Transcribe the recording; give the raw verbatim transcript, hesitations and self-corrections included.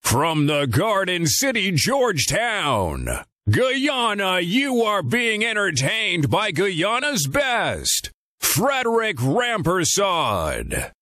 From the Garden City, Georgetown, Guyana, you are being entertained by Guyana's best, Frederick Rampersad.